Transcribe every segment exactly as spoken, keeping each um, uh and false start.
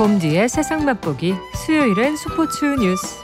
봄디의 세상 맛보기 수요일엔 스포츠 뉴스.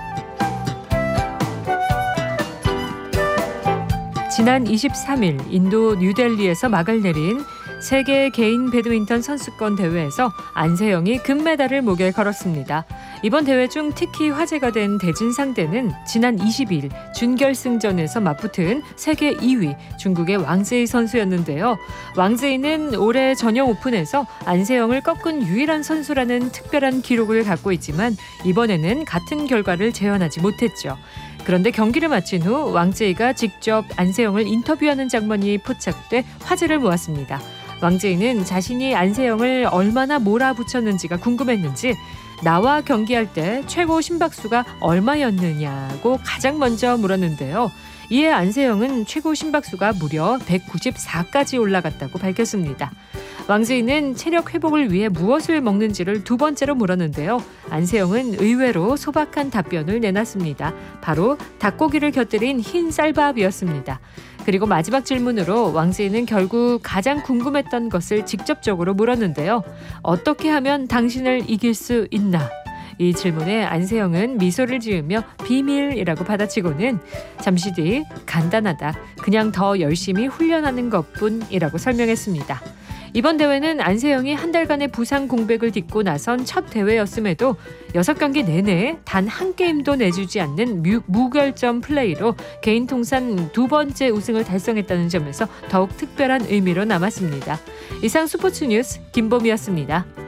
지난 이십삼 일 인도 뉴델리에서 막을 내린 세계 개인 배드민턴 선수권 대회에서 안세영이 금메달을 목에 걸었습니다. 이번 대회 중 특히 화제가 된 대진 상대는 지난 이십 일 준결승전에서 맞붙은 세계 이 위 중국의 왕제이 선수였는데요. 왕제이는 올해 전형 오픈에서 안세영을 꺾은 유일한 선수라는 특별한 기록을 갖고 있지만 이번에는 같은 결과를 재현하지 못했죠. 그런데 경기를 마친 후 왕제이가 직접 안세영을 인터뷰하는 장면이 포착돼 화제를 모았습니다. 왕제이는 자신이 안세영을 얼마나 몰아붙였는지가 궁금했는지 나와 경기할 때 최고 심박수가 얼마였느냐고 가장 먼저 물었는데요. 이에 안세영은 최고 심박수가 무려 백구십사까지 올라갔다고 밝혔습니다. 왕제이는 체력 회복을 위해 무엇을 먹는지를 두 번째로 물었는데요. 안세영은 의외로 소박한 답변을 내놨습니다. 바로 닭고기를 곁들인 흰 쌀밥이었습니다. 그리고 마지막 질문으로 왕제이는 결국 가장 궁금했던 것을 직접적으로 물었는데요. 어떻게 하면 당신을 이길 수 있나? 이 질문에 안세영은 미소를 지으며 비밀이라고 받아치고는 잠시 뒤 간단하다. 그냥 더 열심히 훈련하는 것뿐이라고 설명했습니다. 이번 대회는 안세영이 한 달간의 부상 공백을 딛고 나선 첫 대회였음에도 여섯 경기 내내 단 한 게임도 내주지 않는 무, 무결점 플레이로 개인 통산 두 번째 우승을 달성했다는 점에서 더욱 특별한 의미로 남았습니다. 이상 스포츠 뉴스 김범이었습니다.